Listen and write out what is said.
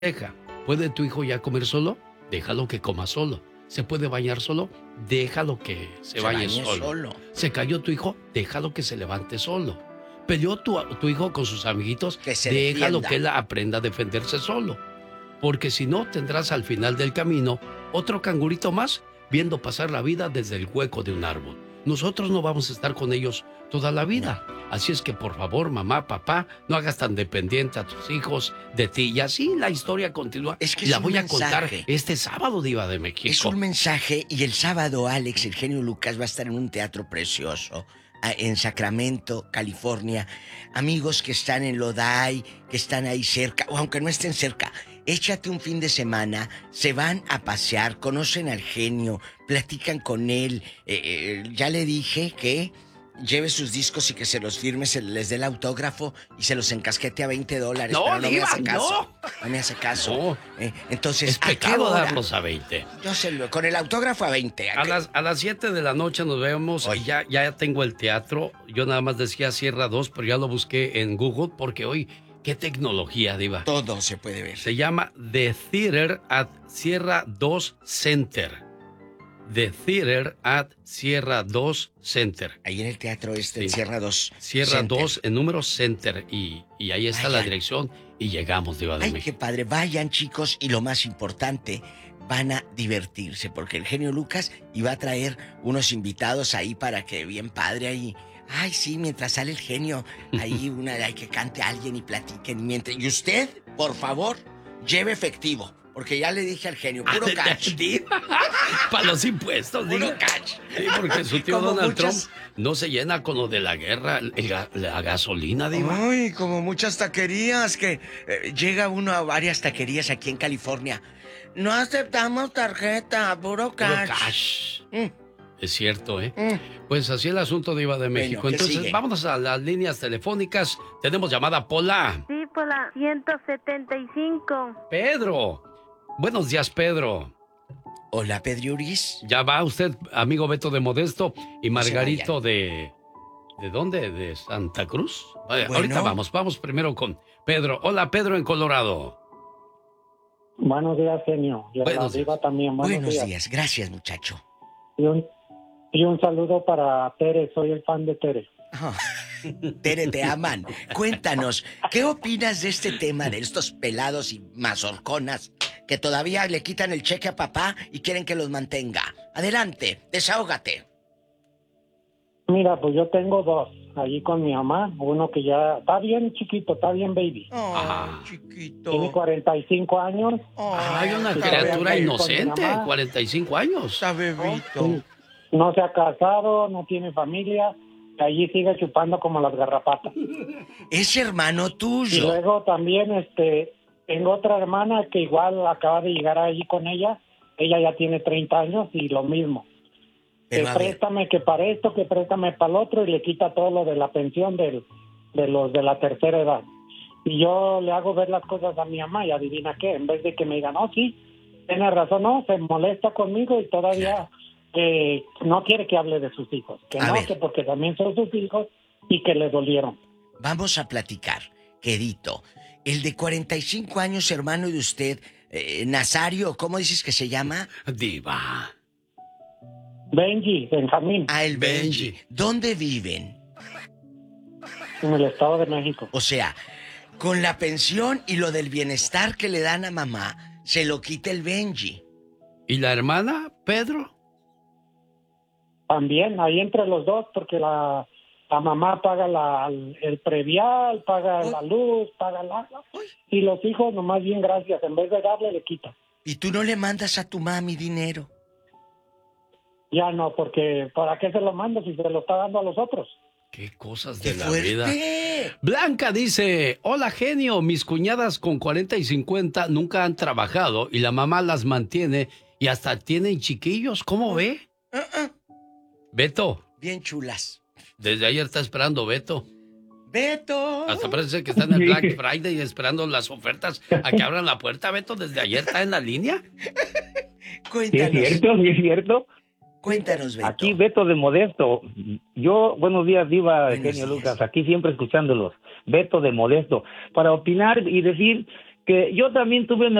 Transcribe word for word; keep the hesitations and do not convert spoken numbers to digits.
Deja. ¿Puede tu hijo ya comer solo? Déjalo que coma solo. ¿Se puede bañar solo? Déjalo que se, Se bañe bañe solo. solo. ¿Se cayó tu hijo? Déjalo que se levante solo. ¿Peleó tu, tu hijo con sus amiguitos? Que se Déjalo defienda. que él aprenda a defenderse solo. Porque si no, tendrás al final del camino otro cangurito más viendo pasar la vida desde el hueco de un árbol. Nosotros no vamos a estar con ellos toda la vida. No. Así es que, por favor, mamá, papá, no hagas tan dependiente a tus hijos de ti. Y así la historia continúa. Es que y la es un voy a mensaje. contar este sábado, Diva de México. Es un mensaje y el sábado Alex, el genio Lucas, va a estar en un teatro precioso en Sacramento, California. Amigos que están en Lodi, que están ahí cerca, o aunque no estén cerca, échate un fin de semana, se van a pasear, conocen al genio, platican con él. Eh, eh, ya le dije que lleve sus discos y que se los firme, se les dé el autógrafo y se los encasquete a veinte dólares. No, pero no Diva, me hace caso. no. No me hace caso. No. Eh, entonces, Es ¿a qué pecado hora? darlos a veinte. Yo sé, con el autógrafo a veinte. ¿A, A qué? las, a las siete de la noche nos vemos. Hoy. Y ya, ya tengo el teatro. Yo nada más decía Sierra dos, pero ya lo busqué en Google porque hoy, qué tecnología, Diva. Todo se puede ver. Se llama The Theater at Sierra dos Center. The Theater at Sierra dos Center. Ahí en el teatro este, Sí. Sierra dos. Sierra Center. dos en número Center. Y, y ahí está Vayan. la dirección. Y llegamos, Diva de Ay, México. qué padre. Vayan, chicos, y lo más importante, van a divertirse, porque el genio Lucas iba a traer unos invitados ahí para que bien padre ahí. Ay, sí, mientras sale el genio, ahí una hay que cante a alguien y platiquen. Mientras... Y usted, por favor, lleve efectivo, porque ya le dije al genio, puro catch. Para los impuestos, Puro digo. catch. Sí, porque su tío Como Donald muchas- Trump no se llena con lo de la guerra, el ga- la gasolina, Diva. Ay, como muchas taquerías que eh, llega uno a varias taquerías aquí en California. No aceptamos tarjeta, puro Puro cash. cash. Mm, Es cierto, ¿eh? mm. Pues así el asunto, Diva de México. ¿qué Entonces, sigue? vámonos a las líneas telefónicas. Tenemos llamada Pola. Sí, por la ciento setenta y cinco. Pedro. Buenos días, Pedro. Hola, Pedriuris. Ya va usted, amigo Beto de Modesto y No se Margarito de... ¿De dónde? ¿De Santa Cruz? Vaya, Bueno. Ahorita vamos, vamos primero con Pedro. Hola, Pedro en Colorado. Buenos días, genio. Y a la Buenos diva días. también. Buenos, Buenos días. días. Gracias, muchacho. Y un, y un saludo para Tere. Soy el fan de Tere. Ah, Tere, te aman. Cuéntanos, ¿qué opinas de este tema de estos pelados y mazorconas que todavía le quitan el cheque a papá y quieren que los mantenga? Adelante, desahógate. Mira, pues yo tengo dos allí con mi mamá. Uno que ya está bien chiquito, está bien baby. Ajá. chiquito. Tiene cuarenta y cinco años. Hay una está criatura bebé. inocente, Con mi mamá. cuarenta y cinco años. Está bebito. No se ha casado, no tiene familia. Allí sigue chupando como las garrapatas. Es hermano Y tuyo. luego también este tengo otra hermana que igual acaba de llegar allí con ella. Ella ya tiene treinta años y lo mismo. Pero que a ver, préstame que para esto, que préstame para el otro, y le quita todo lo de la pensión del, de los de la tercera edad. Y yo le hago ver las cosas a mi mamá y adivina qué, en vez de que me diga, no, sí, tiene razón, no, se molesta conmigo y todavía eh, no quiere que hable de sus hijos. Que A no, ver. que porque también son sus hijos y que le dolieron. vamos a platicar, querido. El de cuarenta y cinco años, hermano de usted, eh, Nazario, ¿cómo dices que se llama? Diva. Benji, Benjamín, Ah, el Benji. Benji. ¿Dónde viven? en el Estado de México. O sea, con la pensión y lo del bienestar que le dan a mamá, se lo quita el Benji. ¿Y la hermana, Pedro? También, ahí entre los dos, porque la, la mamá paga la, el previal, paga la luz, paga la... Y los hijos, nomás bien gracias, en vez de darle, le quita. Y tú no le mandas a tu mami dinero. Ya no, porque ¿para qué se lo mando si se lo está dando a los otros? Qué cosas ¡Qué de la fuerte! vida. Blanca dice, hola genio, mis cuñadas con cuarenta y cincuenta nunca han trabajado y la mamá las mantiene y hasta tienen chiquillos, ¿cómo ve? Ah, ah, Beto, bien chulas. desde ayer está esperando Beto. ¡Beto! Hasta parece que está en el Black Friday esperando las ofertas a que abran la puerta. Beto, desde ayer está en la línea. Sí, Cuéntanos. es cierto, sí es cierto. Cuéntanos, Beto. Aquí Beto de Modesto. Yo, buenos días, Diva, Buenos genio días. Lucas, aquí siempre escuchándolos. Beto de Modesto. Para opinar y decir que yo también tuve una